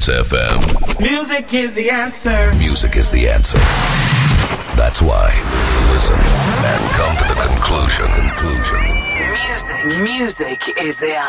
FM. Music is the answer. Music is the answer. That's why. Listen and come to the conclusion. Music is the answer.